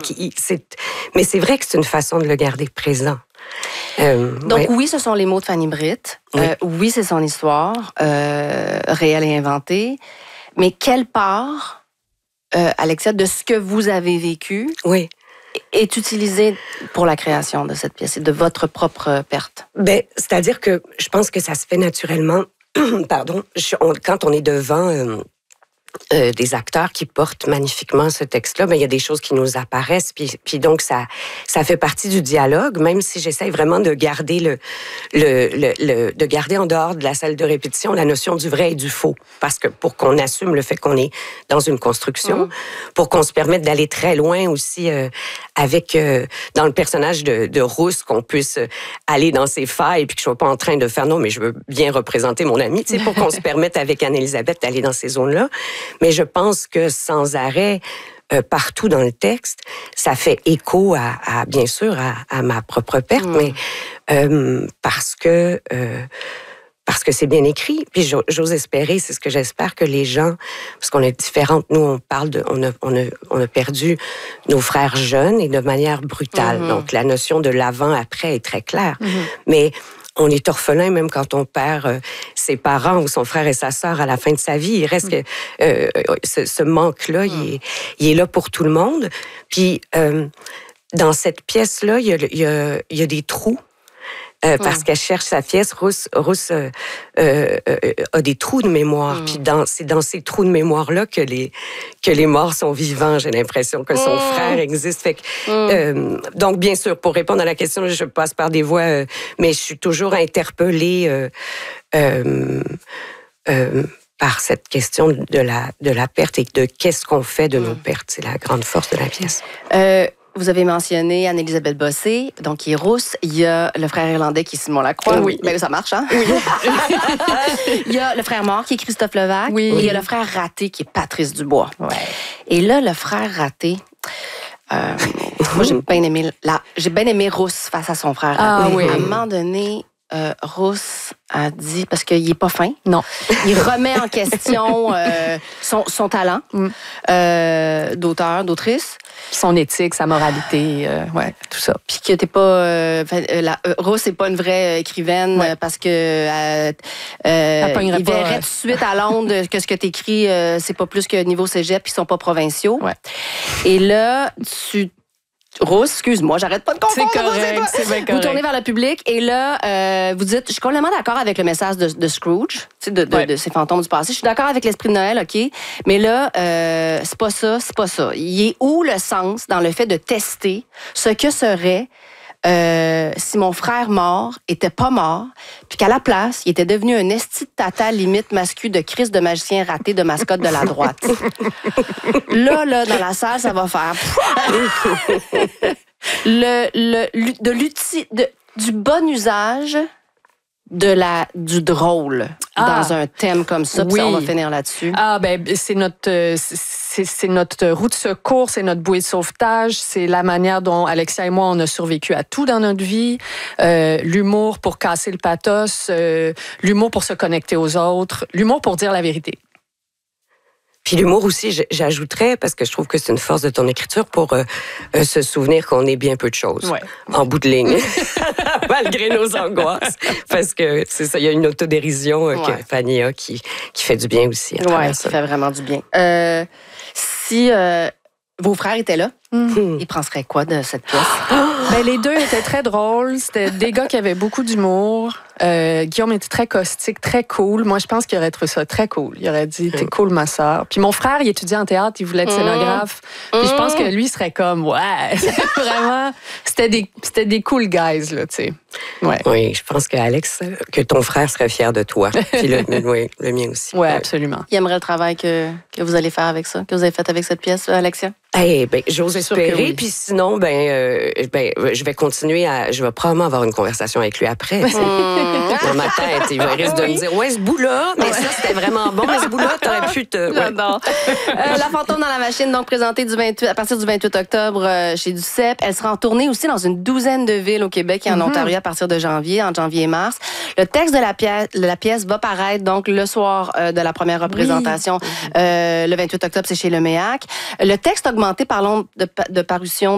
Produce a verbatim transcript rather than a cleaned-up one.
Donc, il, c'est, mais c'est vrai que c'est une façon de le garder présent. Euh, Donc ouais. oui, ce sont les mots de Fanny Britt. Oui, euh, oui c'est son histoire, euh, réelle et inventée. Mais quelle part, euh, Alexia, de ce que vous avez vécu oui. est utilisée pour la création de cette pièce et de votre propre perte? Ben, c'est-à-dire que je pense que ça se fait naturellement. Pardon, je, on, quand on est devant... Euh, Euh, des acteurs qui portent magnifiquement ce texte-là, ben il y a des choses qui nous apparaissent, puis, puis donc ça, ça fait partie du dialogue, même si j'essaye vraiment de garder le, le, le, le, de garder en dehors de la salle de répétition la notion du vrai et du faux, parce que pour qu'on assume le fait qu'on est dans une construction, mmh. pour qu'on se permette d'aller très loin aussi euh, avec euh, dans le personnage de, de Rousse, qu'on puisse aller dans ses failles, puis que je sois pas en train de faire non, mais je veux bien représenter mon ami, tu sais, pour qu'on se permette avec Anne-Élisabeth d'aller dans ces zones-là. Mais je pense que sans arrêt, euh, partout dans le texte, ça fait écho à, à bien sûr, à, à ma propre perte, mmh. mais euh, parce que euh, parce que c'est bien écrit. Puis j'ose espérer, c'est ce que j'espère que les gens, parce qu'on est différentes, nous on parle de, on a, on a, on a perdu nos frères jeunes et de manière brutale. Mmh. Donc la notion de l'avant-après est très claire, mmh. mais on est orphelin même quand on perd euh, ses parents ou son frère et sa sœur à la fin de sa vie. Il reste que euh, ce, ce manque-là, mm. il, est, il est là pour tout le monde. Puis, euh, dans cette pièce-là, il y a, il y a, il y a des trous. Euh, parce mmh. qu'elle cherche sa pièce, Rousse, Rousse euh, euh, euh, a des trous de mémoire. Mmh. Puis dans, c'est dans ces trous de mémoire-là que les, que les morts sont vivants. J'ai l'impression que son mmh. frère existe. Fait que, mmh. euh, donc, bien sûr, pour répondre à la question, je passe par des voies, euh, mais je suis toujours interpellée euh, euh, euh, par cette question de la, de la perte et de qu'est-ce qu'on fait de mmh. nos pertes. C'est la grande force de la pièce. Euh... Vous avez mentionné Anne-Élisabeth Bossé, donc qui est Rousse. Il y a le frère irlandais qui est Simon Lacroix. Oui. Mais ça marche, hein? Oui. Il y a le frère mort qui est Christophe Levac. Oui. Et il y a le frère raté qui est Patrice Dubois. Ouais. Et là, le frère raté... Euh, moi, j'ai bien aimé, la, j'ai bien aimé Rousse face à son frère raté. Ah, oui. À un moment donné... Euh, Rousse a dit, parce qu'il n'est pas fin, non. il remet en question euh, son, son talent mm. euh, d'auteur, d'autrice. Son éthique, sa moralité, euh, ouais, tout ça. Puis que t'es pas... Euh, la, euh, Rousse n'est pas une vraie écrivaine ouais. parce que euh, euh, il pas, verrait tout de suite à Londres que ce que t'écris, euh, c'est pas plus que niveau cégep, puis ils sont pas provinciaux. Ouais. Et là, tu... Rousse, excuse-moi, j'arrête pas de confondre. C'est correct, c'est bien correct. Vous tournez vers le public et là, euh, vous dites, je suis complètement d'accord avec le message de, de Scrooge, de, de, ouais. de ces fantômes du passé. Je suis d'accord avec l'esprit de Noël, OK, mais là, euh, c'est pas ça, c'est pas ça. Il est où le sens dans le fait de tester ce que serait euh, si mon frère mort était pas mort, puis qu'à la place, il était devenu un esti de tata limite mascu de Christ de magicien raté de mascotte de la droite. Là, là, dans la salle, ça va faire... le, le, de l'uti, de, du bon usage de la, du drôle ah, dans un thème comme ça. Oui. Puis on va finir là-dessus. Ah, ben c'est notre... C'est, c'est notre roue de secours, c'est notre bouée de sauvetage, c'est la manière dont Alexia et moi, on a survécu à tout dans notre vie. Euh, l'humour pour casser le pathos, euh, l'humour pour se connecter aux autres, l'humour pour dire la vérité. Puis l'humour aussi, j'ajouterais, parce que je trouve que c'est une force de ton écriture, pour euh, euh, se souvenir qu'on est bien peu de choses, ouais. en bout de ligne, malgré nos angoisses. Parce que c'est ça, il y a une autodérision euh, ouais. que Fanny a qui, qui fait du bien aussi. Oui, qui fait vraiment du bien. Euh, si euh, vos frères étaient là, mm. ils penseraient quoi de cette pièce? Ben, les deux étaient très drôles. C'était des gars qui avaient beaucoup d'humour. Euh, Guillaume était très caustique, très cool. Moi, je pense qu'il aurait trouvé ça très cool. Il aurait dit, t'es cool, ma sœur. Puis mon frère, il étudiait en théâtre, il voulait être scénographe. Mmh. Puis je pense que lui serait comme, ouais, vraiment, c'était des, c'était des cool guys, là, tu sais. Ouais. Oui, je pense qu'Alex, que ton frère serait fier de toi. Puis le, oui, le mien aussi. Oui, absolument. Il aimerait le travail que, que vous allez faire avec ça, que vous avez fait avec cette pièce, Alexia? Eh ben, j'ose espérer, oui. Puis sinon, ben, euh, ben, je vais continuer à, je vais probablement avoir une conversation avec lui après. Dans ma tête, il risque de me dire, ouais, ce bout-là, mais ouais. ça, c'était vraiment bon, mais ce bout-là, t'aurais pu te... Ouais. J'adore. euh, La fantôme dans la machine, donc présentée du vingt-huit, à partir du vingt-huit octobre euh, chez Duceppe. Elle sera en tournée aussi dans une douzaine de villes au Québec et en mm-hmm. Ontario à partir de janvier, en janvier et mars. Le texte de la pièce, la pièce va paraître donc le soir euh, de la première représentation. Oui. Euh, le vingt-huit octobre, c'est chez Le Méac. Le texte augmenté par l'onde de, de parution